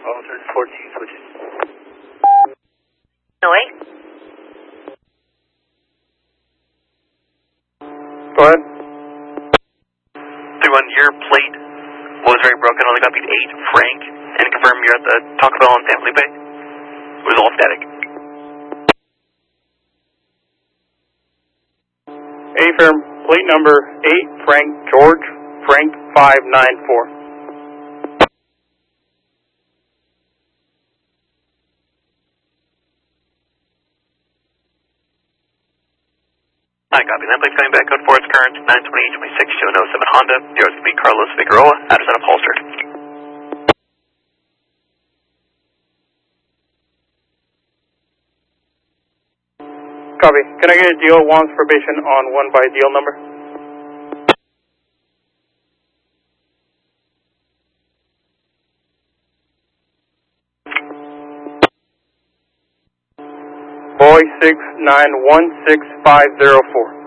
Officer 14 switching. Noi? Go ahead. 3-1, your plate was very broken. Only copied 8, Frank, and confirm you're at the Taco Bell in San Felipe. It was all static. Affirm, plate number 8, Frank George, Frank 594. I copy. That plate's coming back. Code 4 is current 92826 207 Honda. Yours to be Carlos Figueroa. Address unupholstered. Copy. Can I get a deal once probation on 1 by deal number? Boy 6916 504.